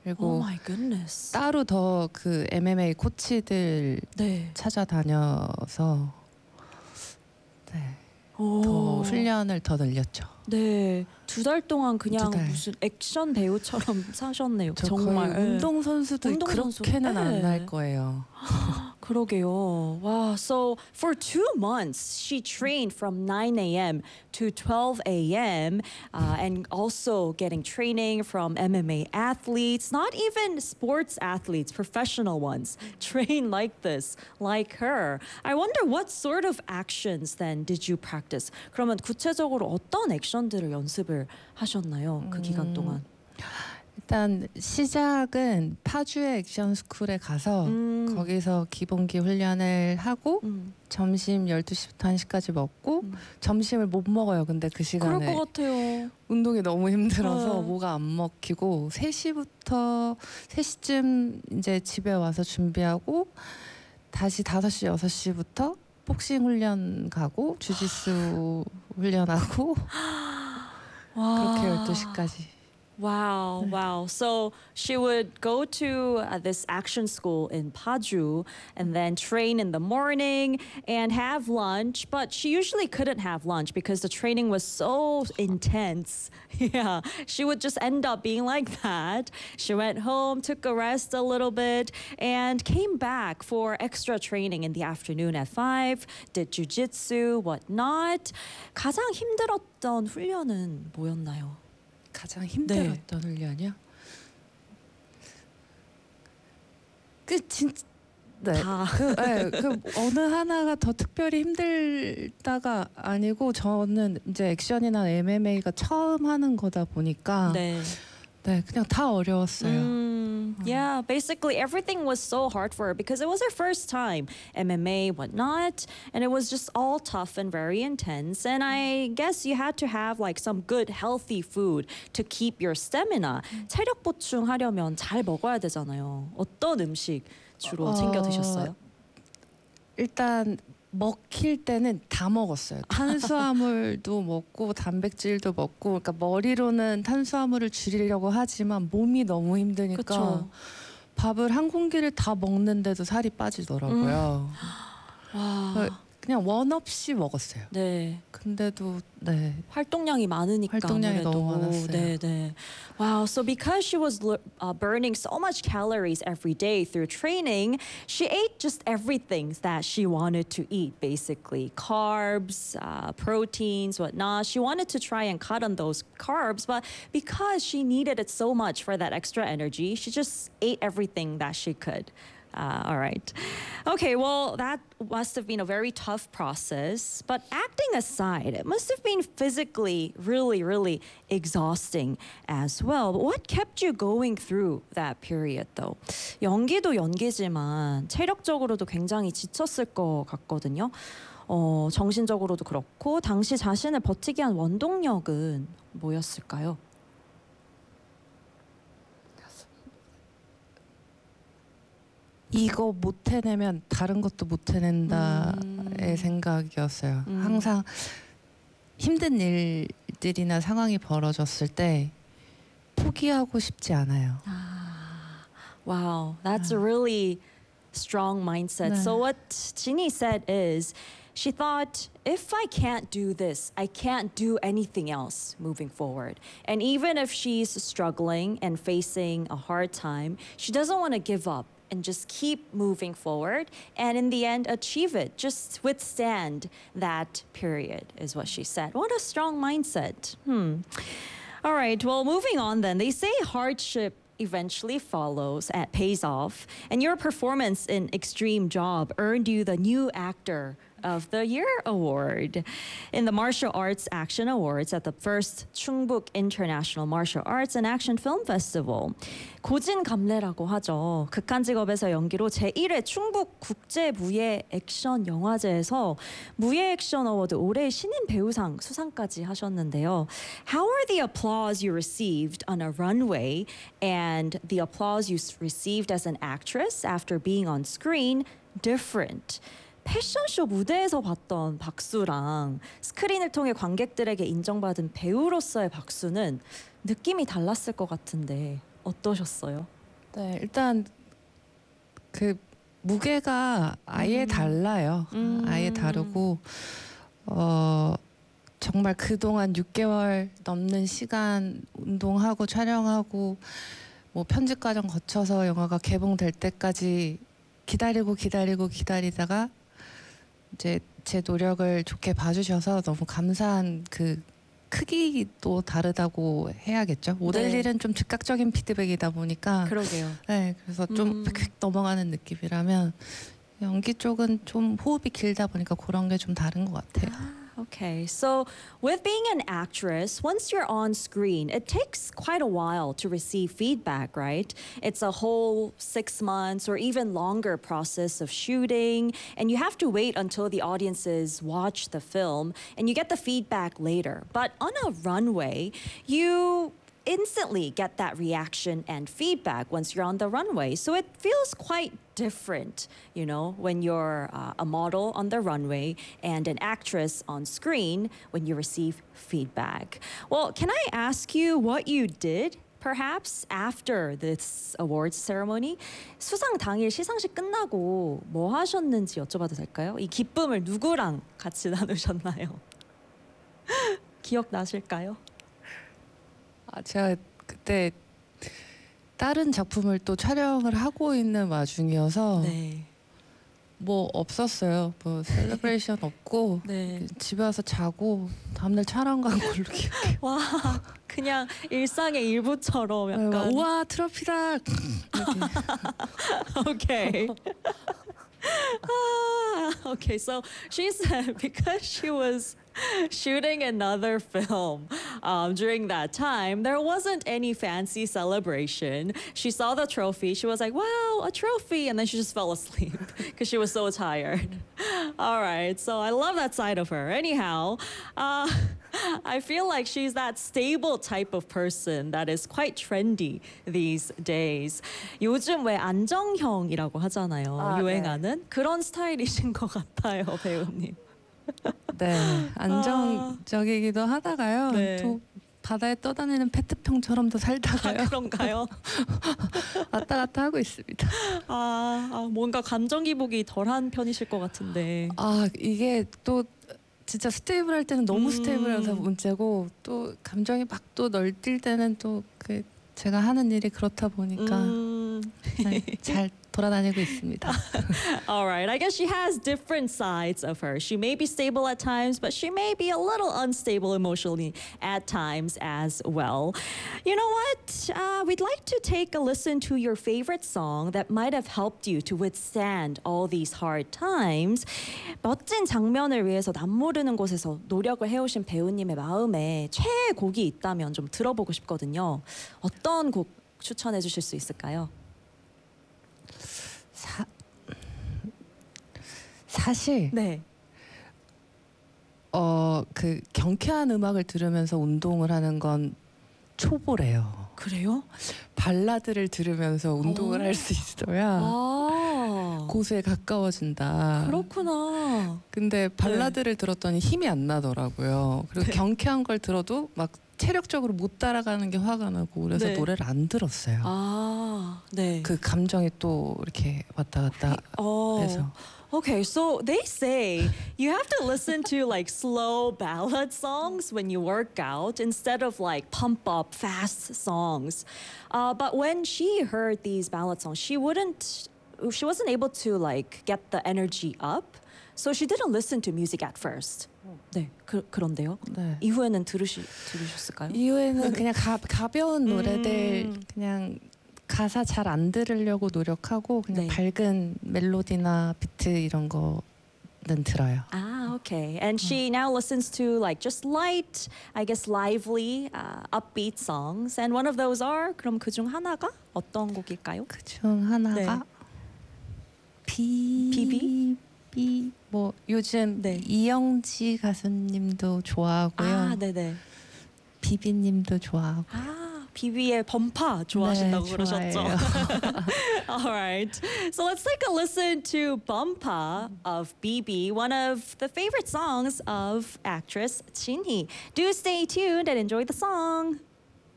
Oh 그리고 my goodness. 따로 더 그 MMA 코치들 네. 찾아다녀서 네, 더 오. 훈련을 더 늘렸죠. 네. 2달 동안 그냥 2달. 무슨 액션 배우처럼 사셨네요. 저 정말. 거의 예. 운동선수도 운동선수. 그렇게는 안 네. 날 거예요. 그러게요. Wow. So for 2 months, she trained from 9 a.m. to 12 a.m. And also getting training from MMA athletes, not even sports athletes, professional ones, train like this, like her. I wonder what sort of actions then did you practice? 그러면 구체적으로 어떤 액션들을 연습을 하셨나요? 그 기간 동안. 일단 시작은 파주의 액션 스쿨에 가서 거기서 기본기 훈련을 하고 점심 12시부터 1시까지 먹고 점심을 못 먹어요. 근데 그 그럴 시간에 것 같아요. 운동이 너무 힘들어서 네. 뭐가 안 먹히고 3시쯤 이제 집에 와서 준비하고 다시 5시, 6시부터 복싱 훈련 가고 주짓수 훈련하고 그렇게 12시까지. Wow, wow. So she would go to this action school in Paju and then train in the morning and have lunch. But she usually couldn't have lunch because the training was so intense. Yeah, she would just end up being like that. She went home, took a rest a little bit, and came back for extra training in the afternoon at 5, did jujitsu, whatnot. 가장 힘들었던 훈련은 뭐였나요? 가장 힘들었던 훈련이요? 그 어느 하나가 더 특별히 힘들다가 아니고 저는 이제 액션이나 MMA가 처음 하는 거다 보니까 네. 네, 그냥 다 어려웠어요. Yeah, basically everything was so hard for her because it was her first time, MMA, whatnot, and it was just all tough and very intense. And I guess you had to have like some good healthy food to keep your stamina. 체력 보충하려면 잘 먹어야 되잖아요. 어떤 음식 주로 챙겨 드셨어요? 일단 먹힐 때는 다 먹었어요. 탄수화물도 먹고 단백질도 먹고, 그러니까 머리로는 탄수화물을 줄이려고 하지만 몸이 너무 힘드니까 그쵸. 밥을 한 공기를 다 먹는데도 살이 빠지더라고요. 와, 그냥 원 없이 먹었어요. 네. 근데도 네. 활동량이 많으니까 활동량이 아무래도. 너무 많았어요. 네, 네. Wow, so because she was burning so much calories every day through training, she ate just everything that she wanted to eat, basically. Carbs, proteins, whatnot. She wanted to try and cut on those carbs, but because she needed it so much for that extra energy, she just ate everything that she could. All right. Okay, well, that must have been a very tough process. But acting aside, it must have been physically really, really exhausting as well. But what kept you going through that period, though? 연기도 연기지만 체력적으로도 굉장히 지쳤을 것 같거든요. 정신적으로도 그렇고 당시 자신을 버티게 한 원동력은 뭐였을까요? 이거 못 해내면 다른 것도 못 해낸다의 생각이었어요. 항상 힘든 일들이나 상황이 벌어졌을 때 포기하고 싶지 않아요. Wow, that's a really strong mindset. So what Ginny said is, she thought, if I can't do this, I can't do anything else moving forward. And even if she's struggling and facing a hard time, she doesn't want to give up and just keep moving forward and in the end achieve it. Just withstand that period is what she said. What a strong mindset. All right, well, moving on then. They say hardship eventually follows and pays off, and your performance in Extreme Job earned you the New Actor of the Year award in the Martial Arts Action Awards at the first 충북 International Martial Arts and Action Film Festival. 고진감래라고 하죠. 극한 직업에서 연기로 제1회 충북 국제 무예 액션 영화제에서 무예 액션 어워드 올해의 신인 배우상 수상까지 하셨는데요. How are the applause you received on a runway and the applause you received as an actress after being on screen different? 패션쇼 무대에서 봤던 박수랑 스크린을 통해 관객들에게 인정받은 배우로서의 박수는 느낌이 달랐을 것 같은데 어떠셨어요? 네, 일단 그 무게가 아예 달라요. 아예 다르고 정말 그동안 6개월 넘는 시간 운동하고 촬영하고 뭐 편집 과정 거쳐서 영화가 개봉될 때까지 기다리다가 이제 제 노력을 좋게 봐주셔서 너무 감사한 그 크기도 다르다고 해야겠죠. 모델 네. 일은 좀 즉각적인 피드백이다 보니까 그러게요. 네, 그래서 좀 휙휙 넘어가는 느낌이라면 연기 쪽은 좀 호흡이 길다 보니까 그런 게 좀 다른 것 같아요. Okay, so with being an actress, once you're on screen, it takes quite a while to receive feedback, right? It's a whole 6 months or even longer process of shooting, and you have to wait until the audiences watch the film and you get the feedback later. But on a runway, you instantly get that reaction and feedback once you're on the runway. So it feels quite different, you know, when you're a model on the runway and an actress on screen when you receive feedback. Well, can I ask you what you did? Perhaps after this awards ceremony, 수상 당일 시상식 끝나고 뭐 하셨는지 여쭤봐도 될까요? 이 기쁨을 누구랑 같이 나누셨나요? 기억나실까요? 제가 그때 다른 작품을 또 촬영을 하고 있는 와중이어서 네. 뭐 없었어요. 뭐 셀러브레이션 없고 네. 집에 와서 자고 다음날 촬영 간 걸로 기억해요. 와, 그냥 일상의 일부처럼 약간. 우와 트로피다. Okay. Okay, so she said because she was shooting another film during that time, there wasn't any fancy celebration. She saw the trophy. She was like, wow, a trophy. And then she just fell asleep because she was so tired. All right, so I love that side of her. Anyhow, I feel like she's that stable type of person that is quite trendy these days. 요즘 왜 안정형이라고 하잖아요. 유행하는 그런 스타일이신 것 같아요, 배우님. 네, 안정적이기도 하다가요. 네. 또 바다에 떠다니는 페트병처럼도 살다가요. 그런가요? 왔다 갔다 하고 있습니다. 뭔가 감정 기복이 덜한 편이실 것 같은데. 이게 또 진짜 스테이블할 때는 너무 스테이블해서 문제고 또 감정이 막 또 널뛸 때는 또 그 제가 하는 일이 그렇다 보니까 잘 돌아다니고 있습니다. All right. I guess she has different sides of her. She may be stable at times, but she may be a little unstable emotionally at times as well. You know what? We'd like to take a listen to your favorite song that might have helped you to withstand all these hard times. 멋진 장면을 위해서 남모르는 곳에서 노력을 해오신 배우님의 마음에 최애곡이 있다면 좀 들어보고 싶거든요. 어떤 곡 추천해 주실 수 있을까요? 사실 네. 그 경쾌한 음악을 들으면서 운동을 하는 건 초보래요. 그래요? 발라드를 들으면서 운동을 할 수 있어야 고수에 가까워진다. 그렇구나. 근데 발라드를 들었더니 힘이 안 나더라고요. 그리고 경쾌한 걸 들어도 막 체력적으로 못 따라가는 게 화가 나고 그래서 노래를 안 들었어요. 네. 그 감정이 또 이렇게 왔다 갔다 해서. Okay, so they say you have to listen to like slow ballad songs when you work out instead of like pump up fast songs. But when she heard these ballad songs, she wasn't able to like get the energy up. So she didn't listen to music at first. 네, 그런데요. 네. 이후에는 들으셨을까요? 이후에는 그냥 가벼운 노래들 그냥 가사 잘 안 들으려고 노력하고 그냥 밝은 멜로디나 비트 이런 거는 들어요. Okay. And she now listens to like just light, I guess lively, upbeat songs. And one of those are 그럼 그중 하나가 어떤 곡일까요? 그중 하나가 비비? 뭐 요즘 이영지 가수님도 좋아하고요. 네네. 비비님도 좋아하고. 비비의 범파 좋아하신다고 그러셨죠? All right. So let's take a listen to Bumpa of BB, one of the favorite songs of actress Jinhee. Do stay tuned and enjoy the song.